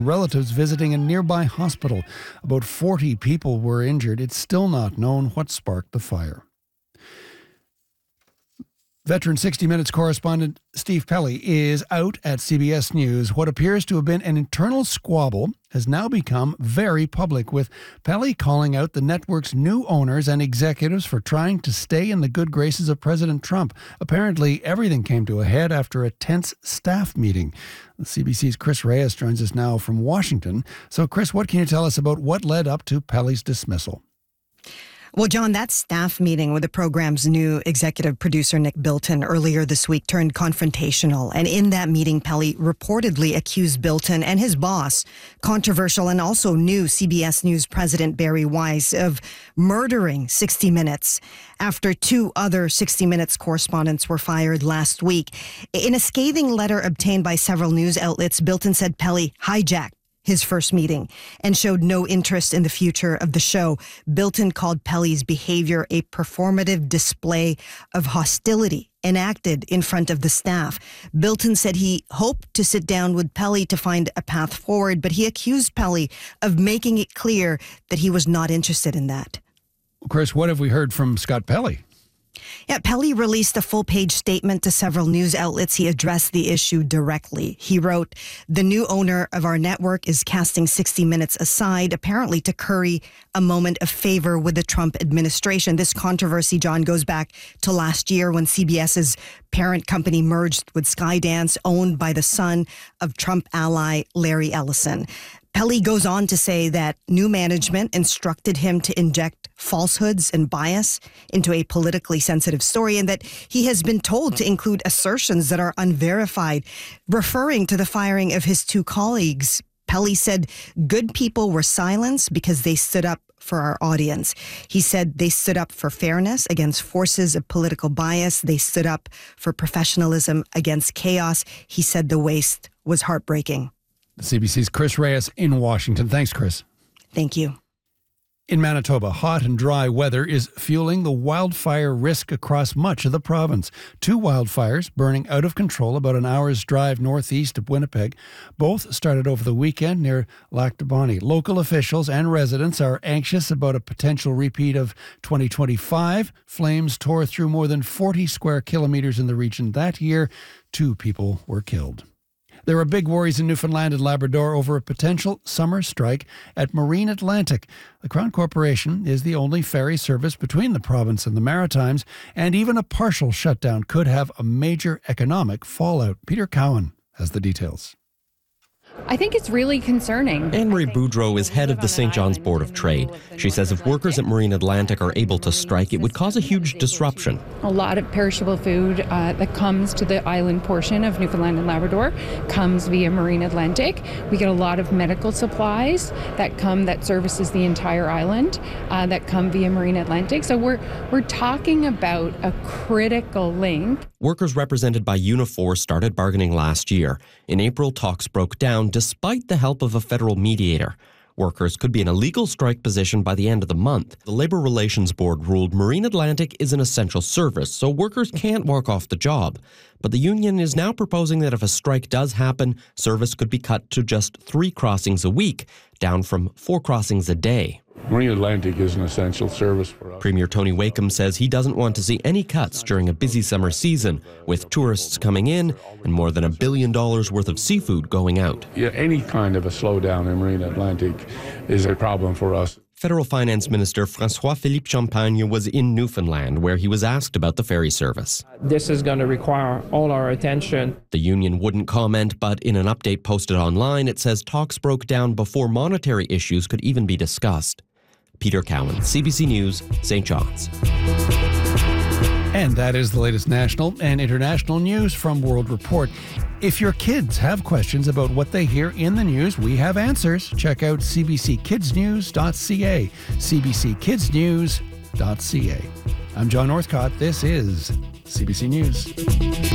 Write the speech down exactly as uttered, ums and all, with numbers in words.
Relatives visiting a nearby hospital. About forty people were injured. It's still not known what sparked the fire. Veteran sixty minutes correspondent Steve Pelly is out at C B S News. What appears to have been an internal squabble has now become very public, with Pelly calling out the network's new owners and executives for trying to stay in the good graces of President Trump. Apparently, everything came to a head after a tense staff meeting. C B C's Chris Reyes joins us now from Washington. So, Chris, what can you tell us about what led up to Pelly's dismissal? Well, John, that staff meeting with the program's new executive producer, Nick Bilton, earlier this week turned confrontational. And in that meeting, Pelly reportedly accused Bilton and his boss, controversial and also new C B S News president Barry Weiss, of murdering sixty minutes after two other sixty minutes correspondents were fired last week. In a scathing letter obtained by several news outlets, Bilton said Pelly hijacked his first meeting and showed no interest in the future of the show. Bilton called Pelly's behavior a performative display of hostility enacted in front of the staff. Bilton said he hoped to sit down with Pelly to find a path forward, but he accused Pelly of making it clear that he was not interested in that. Chris, what have we heard from Scott Pelly? Yeah, Pelly released a full-page statement to several news outlets. He addressed the issue directly. He wrote, "The new owner of our network is casting sixty minutes aside, apparently to curry a moment of favor with the Trump administration." This controversy, John, goes back to last year when CBS's parent company merged with Skydance, owned by the son of Trump ally Larry Ellison. Pelly goes on to say that new management instructed him to inject falsehoods and bias into a politically sensitive story, and that he has been told to include assertions that are unverified, referring to the firing of his two colleagues. Pelly said good people were silenced because they stood up for our audience. He said they stood up for fairness against forces of political bias. They stood up for professionalism against chaos. He said the waste was heartbreaking. C B C's Chris Reyes in Washington. Thanks, Chris. Thank you. In Manitoba, hot and dry weather is fueling the wildfire risk across much of the province. Two wildfires burning out of control about an hour's drive northeast of Winnipeg. Both started over the weekend near Lac du Bonnet. Local officials and residents are anxious about a potential repeat of twenty twenty-five. Flames tore through more than forty square kilometers in the region that year. Two people were killed. There are big worries in Newfoundland and Labrador over a potential summer strike at Marine Atlantic. The Crown Corporation is the only ferry service between the province and the Maritimes, and even a partial shutdown could have a major economic fallout. Peter Cowan has the details. I think it's really concerning. Anne-Marie Boudreau is head of the Saint John's Board of Trade. She says if workers at Marine Atlantic are able to strike, it would cause a huge disruption. A lot of perishable food uh, that comes to the island portion of Newfoundland and Labrador comes via Marine Atlantic. We get a lot of medical supplies that come that services the entire island uh, that come via Marine Atlantic. So we're we're talking about a critical link. Workers represented by Unifor started bargaining last year. In April, talks broke down despite the help of a federal mediator. Workers could be in a legal strike position by the end of the month. The Labor Relations Board ruled Marine Atlantic is an essential service, so workers can't walk off the job. But the union is now proposing that if a strike does happen, service could be cut to just three crossings a week, down from four crossings a day. Marine Atlantic is an essential service for us. Premier Tony Wakeham says he doesn't want to see any cuts during a busy summer season, with tourists coming in and more than a billion dollars worth of seafood going out. Yeah, any kind of a slowdown in Marine Atlantic is a problem for us. Federal Finance Minister François-Philippe Champagne was in Newfoundland, where he was asked about the ferry service. This is going to require all our attention. The union wouldn't comment, but in an update posted online, it says talks broke down before monetary issues could even be discussed. Peter Cowan, C B C News, Saint John's. And that is the latest national and international news from World Report. If your kids have questions about what they hear in the news, we have answers. Check out c b c kids news dot c a, c b c kids news dot c a. I'm John Northcott. This is C B C News.